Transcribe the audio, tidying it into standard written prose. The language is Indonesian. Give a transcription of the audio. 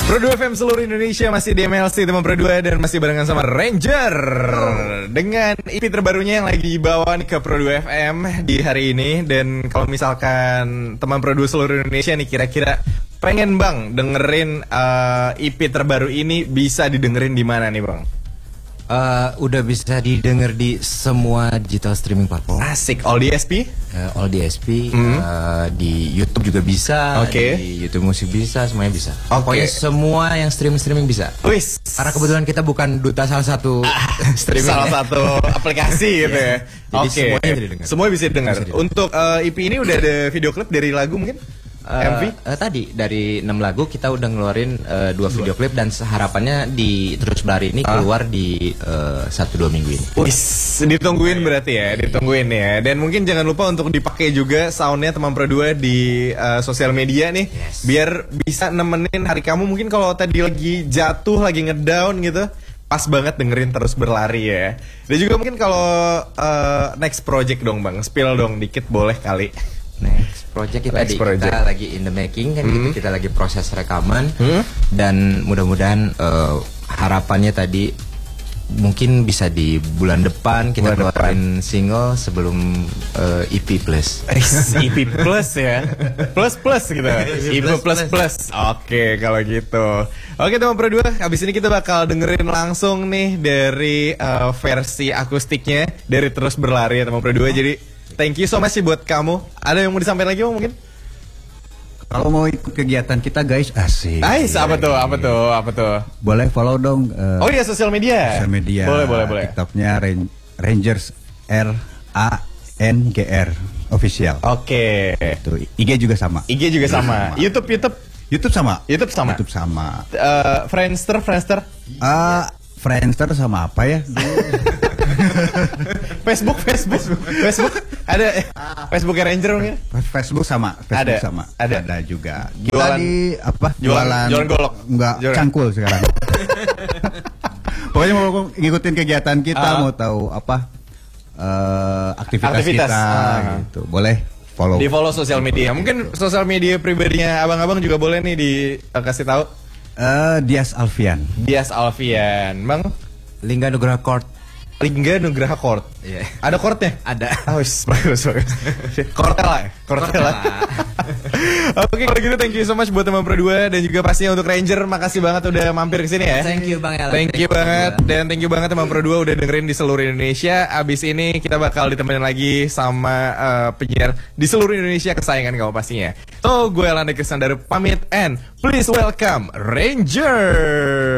Pro 2 FM seluruh Indonesia masih di MLC teman Pro 2 dan masih barengan sama Ranger dengan EP terbarunya yang lagi dibawa nih ke Pro 2 FM di hari ini. Dan kalau misalkan teman Pro 2 seluruh Indonesia nih kira-kira pengen bang dengerin EP terbaru ini, bisa didengerin di mana nih bang? Udah bisa didengar di semua digital streaming platform. Asik, all DSP? All DSP, di YouTube juga bisa, di YouTube Musik bisa, semuanya bisa. Pokoknya semua yang streaming bisa. Wis. Karena kebetulan kita bukan duta salah satu streaming, salah satu aplikasi gitu ya. Jadi semuanya didengar. Semua bisa didengar. Untuk EP ini udah ada video klip dari lagu mungkin? MV? Tadi dari 6 lagu kita udah ngeluarin 2 video klip dan harapannya di Terus Berlari ini keluar di 1-2 minggu ini. Wis, ditungguin berarti ya, ditungguin ya. Dan mungkin jangan lupa untuk dipakai juga soundnya teman Pro 2 di sosial media nih, biar bisa nemenin hari kamu. Mungkin kalau tadi lagi jatuh, lagi ngedown gitu, pas banget dengerin Terus Berlari ya. Dan juga mungkin kalau next project dong bang, spill dong dikit boleh kali. Next project kita lagi in the making kan gitu, kita lagi proses rekaman dan mudah-mudahan harapannya tadi mungkin bisa di bulan depan kita keluarin single sebelum EP plus. EP plus ya, plus gitu. EP plus. Oke kalau gitu. Oke teman Pro 2, abis ini kita bakal dengerin langsung nih dari versi akustiknya dari Terus Berlari ya teman Pro 2. Jadi thank you so much sih buat kamu. Ada yang mau disampaikan lagi bang mungkin? Kalau mau ikut kegiatan kita guys, asik. Apa tuh? Boleh follow dong. Oh iya, sosial media. Sosial media. Boleh. TikToknya Rangers RANGR official. Oke. Itu IG juga sama. YouTube sama. Friendster. Friendster sama apa ya? Facebook ada Facebooknya Ranger mungkin? Facebook sama. Ada juga. Jualan di apa? Jualan golok. Enggak, cangkul sekarang. Pokoknya mau ngikutin kegiatan kita, mau tahu apa aktivitas kita gitu. Boleh follow. Di follow sosial media. Mungkin sosial media pribadinya abang-abang juga boleh nih dikasih tahu. Dias Alfian, Bang. Lingga Nugraha Court. Yeah. Ada chordnya? Ada. Bagus. Chordnya lah. Oke, kalau gitu thank you so much buat teman Pro 2 dan juga pastinya untuk Ranger, makasih banget udah mampir ke sini ya. Thank you Bang Alex. Thank you banget dan thank you banget teman Pro 2 udah dengerin di seluruh Indonesia. Abis ini kita bakal ditemenin lagi sama penyiar di seluruh Indonesia kesayangan kamu pastinya. So, gue Landa Kristandaru pamit and please welcome Ranger.